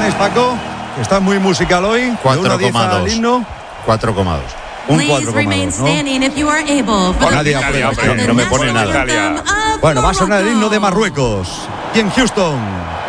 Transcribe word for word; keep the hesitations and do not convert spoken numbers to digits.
opináis, Paco? Está muy musical hoy. cuatro coma dos. cuatro coma dos. Un cuatro coma dos, ¿no? Nadie aprueba, no, no me pone nada. Bueno, va a sonar el himno de Marruecos. Y en Houston.